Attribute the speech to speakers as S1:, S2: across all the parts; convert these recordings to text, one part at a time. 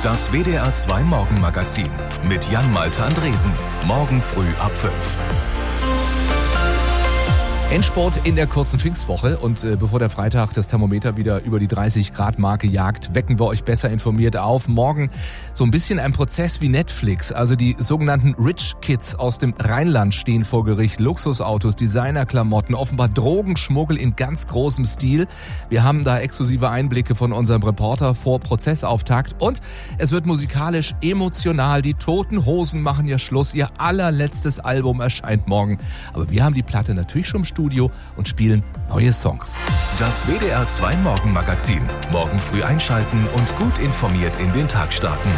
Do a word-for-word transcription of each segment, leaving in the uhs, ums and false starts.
S1: Das W D R zwei Morgenmagazin mit Jan-Malte Andresen. Morgen früh ab fünf.
S2: Endsport in der kurzen Pfingstwoche und äh, bevor der Freitag das Thermometer wieder über die dreißig Grad Marke jagt, wecken wir euch besser informiert auf. Morgen so ein bisschen ein Prozess wie Netflix, also die sogenannten Rich Kids aus dem Rheinland stehen vor Gericht. Luxusautos, Designerklamotten, offenbar Drogenschmuggel in ganz großem Stil. Wir haben da exklusive Einblicke von unserem Reporter vor Prozessauftakt und es wird musikalisch emotional. Die Toten Hosen machen ja Schluss, ihr allerletztes Album erscheint morgen. Aber wir haben die Platte natürlich schon im Studio und spielen neue Songs.
S1: Das W D R zwei Morgenmagazin. Morgen früh einschalten und gut informiert in den Tag starten.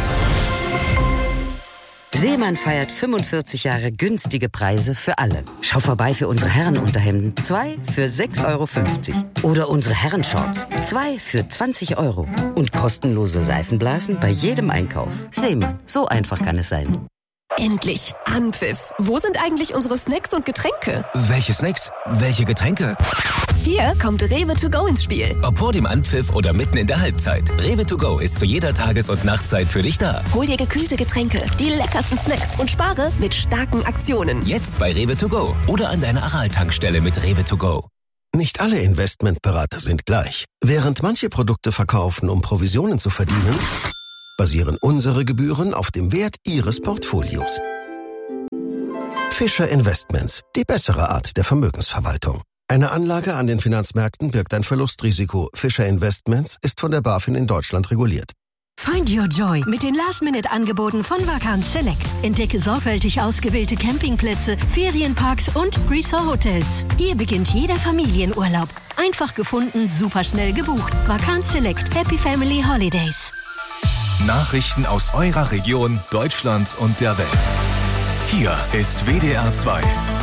S3: Seemann feiert fünfundvierzig Jahre günstige Preise für alle. Schau vorbei für unsere Herrenunterhemden. Zwei für sechs Euro fünfzig. Oder unsere Herrenshorts. Zwei für zwanzig Euro. Und kostenlose Seifenblasen bei jedem Einkauf. Seemann, so einfach kann es sein.
S4: Endlich Anpfiff. Wo sind eigentlich unsere Snacks und Getränke?
S5: Welche Snacks? Welche Getränke?
S4: Hier kommt Rewe to go ins Spiel.
S5: Ob vor dem Anpfiff oder mitten in der Halbzeit. Rewe to go ist zu jeder Tages- und Nachtzeit für dich da.
S4: Hol dir gekühlte Getränke, die leckersten Snacks und spare mit starken Aktionen.
S5: Jetzt bei Rewe to go oder an deiner Aral-Tankstelle mit Rewe to go.
S6: Nicht alle Investmentberater sind gleich. Während manche Produkte verkaufen, um Provisionen zu verdienen, basieren unsere Gebühren auf dem Wert Ihres Portfolios. Fischer Investments, die bessere Art der Vermögensverwaltung. Eine Anlage an den Finanzmärkten birgt ein Verlustrisiko. Fischer Investments ist von der BaFin in Deutschland reguliert.
S7: Find your joy mit den Last-Minute-Angeboten von Vacanz Select. Entdecke sorgfältig ausgewählte Campingplätze, Ferienparks und Resort-Hotels. Hier beginnt jeder Familienurlaub. Einfach gefunden, superschnell gebucht. Vacanz Select. Happy Family Holidays.
S1: Nachrichten aus eurer Region, Deutschland und der Welt. Hier ist W D R zwei.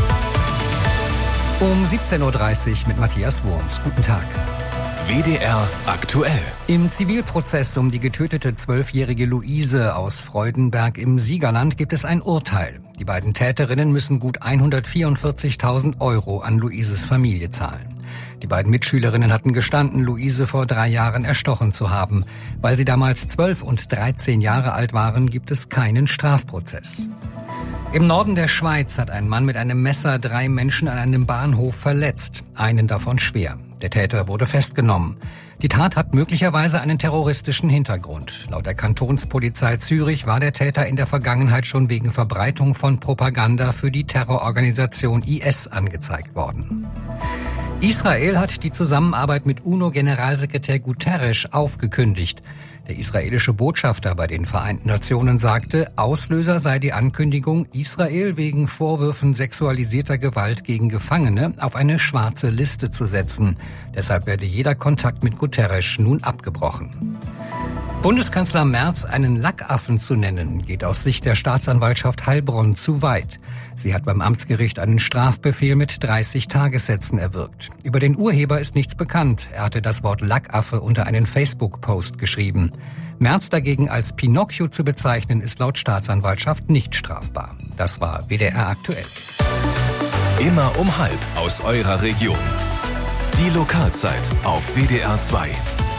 S8: Um siebzehn Uhr dreißig mit Matthias Wurms. Guten Tag.
S1: W D R aktuell.
S8: Im Zivilprozess um die getötete zwölfjährige Luise aus Freudenberg im Siegerland gibt es ein Urteil. Die beiden Täterinnen müssen gut hundertvierundvierzigtausend Euro an Luises Familie zahlen. Die beiden Mitschülerinnen hatten gestanden, Luise vor drei Jahren erstochen zu haben. Weil sie damals zwölf und dreizehn Jahre alt waren, gibt es keinen Strafprozess. Im Norden der Schweiz hat ein Mann mit einem Messer drei Menschen an einem Bahnhof verletzt, einen davon schwer. Der Täter wurde festgenommen. Die Tat hat möglicherweise einen terroristischen Hintergrund. Laut der Kantonspolizei Zürich war der Täter in der Vergangenheit schon wegen Verbreitung von Propaganda für die Terrororganisation I S angezeigt worden. Israel hat die Zusammenarbeit mit UNO-Generalsekretär Guterres aufgekündigt. Der israelische Botschafter bei den Vereinten Nationen sagte, Auslöser sei die Ankündigung, Israel wegen Vorwürfen sexualisierter Gewalt gegen Gefangene auf eine schwarze Liste zu setzen. Deshalb werde jeder Kontakt mit Guterres nun abgebrochen. Bundeskanzler Merz einen Lackaffen zu nennen, geht aus Sicht der Staatsanwaltschaft Heilbronn zu weit. Sie hat beim Amtsgericht einen Strafbefehl mit dreißig Tagessätzen erwirkt. Über den Urheber ist nichts bekannt. Er hatte das Wort Lackaffe unter einen Facebook-Post geschrieben. Merz dagegen als Pinocchio zu bezeichnen, ist laut Staatsanwaltschaft nicht strafbar. Das war W D R aktuell.
S1: Immer um halb aus eurer Region. Die Lokalzeit auf W D R zwei.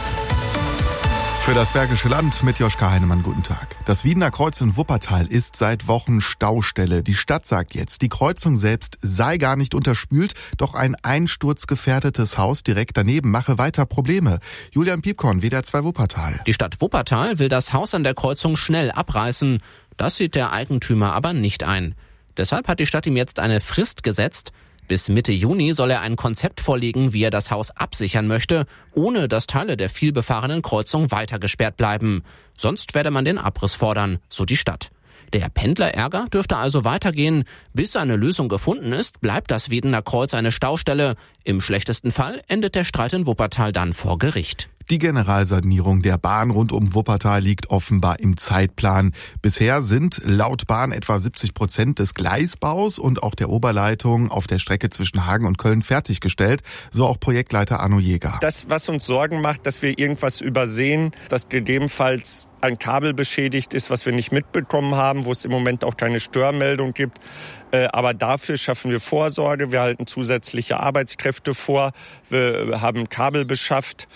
S9: Für das Bergische Land mit Joschka Heinemann, guten Tag. Das Wiedener Kreuz in Wuppertal ist seit Wochen Staustelle. Die Stadt sagt jetzt, die Kreuzung selbst sei gar nicht unterspült, doch ein einsturzgefährdetes Haus direkt daneben mache weiter Probleme. Julian Piepkorn, W D R zwei Wuppertal.
S10: Die Stadt Wuppertal will das Haus an der Kreuzung schnell abreißen. Das sieht der Eigentümer aber nicht ein. Deshalb hat die Stadt ihm jetzt eine Frist gesetzt. Bis Mitte Juni soll er ein Konzept vorlegen, wie er das Haus absichern möchte, ohne dass Teile der vielbefahrenen Kreuzung weiter gesperrt bleiben. Sonst werde man den Abriss fordern, so die Stadt. Der Pendlerärger dürfte also weitergehen. Bis eine Lösung gefunden ist, bleibt das Wiedener Kreuz eine Staustelle. Im schlechtesten Fall endet der Streit in Wuppertal dann vor Gericht.
S9: Die Generalsanierung der Bahn rund um Wuppertal liegt offenbar im Zeitplan. Bisher sind laut Bahn etwa siebzig Prozent des Gleisbaus und auch der Oberleitung auf der Strecke zwischen Hagen und Köln fertiggestellt, so auch Projektleiter Arno Jäger.
S11: Das, was uns Sorgen macht, dass wir irgendwas übersehen, dass gegebenenfalls ein Kabel beschädigt ist, was wir nicht mitbekommen haben, wo es im Moment auch keine Störmeldung gibt. Aber dafür schaffen wir Vorsorge. Wir halten zusätzliche Arbeitskräfte vor. Wir haben Kabel beschafft.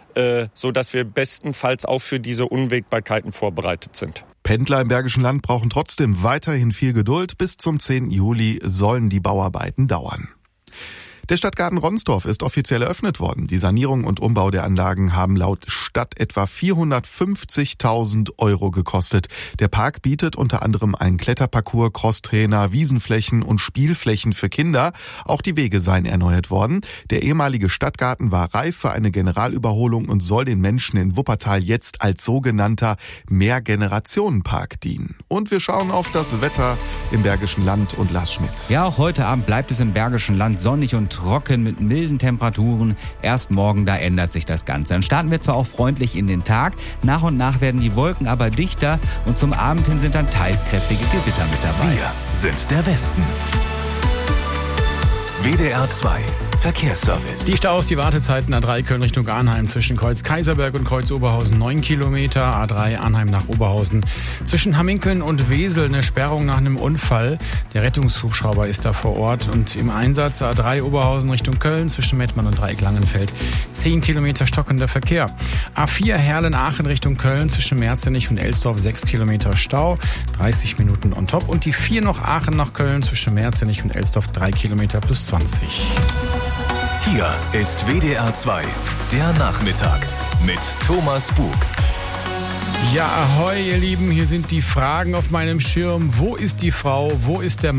S11: äh, sodass wir bestenfalls auch für diese Unwägbarkeiten vorbereitet sind.
S9: Pendler im Bergischen Land brauchen trotzdem weiterhin viel Geduld. Bis zum zehnten Juli sollen die Bauarbeiten dauern. Der Stadtgarten Ronsdorf ist offiziell eröffnet worden. Die Sanierung und Umbau der Anlagen haben laut Stadt etwa vierhundertfünfzigtausend Euro gekostet. Der Park bietet unter anderem einen Kletterparcours, Crosstrainer, Wiesenflächen und Spielflächen für Kinder. Auch die Wege seien erneuert worden. Der ehemalige Stadtgarten war reif für eine Generalüberholung und soll den Menschen in Wuppertal jetzt als sogenannter Mehrgenerationenpark dienen. Und wir schauen auf das Wetter im Bergischen Land und Lars Schmidt.
S12: Ja, auch heute Abend bleibt es im Bergischen Land sonnig und trocken mit milden Temperaturen. Erst morgen, da ändert sich das Ganze. Dann starten wir zwar auch freundlich in den Tag, nach und nach werden die Wolken aber dichter und zum Abend hin sind dann teils kräftige Gewitter mit dabei.
S1: Wir sind der Westen. W D R zwei Verkehrsservice.
S13: Die Staus, die Wartezeiten A drei Köln Richtung Arnheim zwischen Kreuz Kaiserberg und Kreuz Oberhausen neun Kilometer, A drei Arnheim nach Oberhausen. Zwischen Hamminkeln und Wesel eine Sperrung nach einem Unfall. Der Rettungshubschrauber ist da vor Ort und im Einsatz. A drei Oberhausen Richtung Köln zwischen Mettmann und Dreieck Langenfeld zehn Kilometer stockender Verkehr. A vier Herlen-Aachen Richtung Köln zwischen Merzenich und Elsdorf sechs Kilometer Stau, dreißig Minuten on top. Und die vier noch Aachen nach Köln zwischen Merzenich und Elsdorf drei Kilometer plus zwanzig.
S1: Hier ist W D R zwei, der Nachmittag mit Thomas Bug.
S13: Ja, ahoi, ihr Lieben, hier sind die Fragen auf meinem Schirm. Wo ist die Frau? Wo ist der Mann?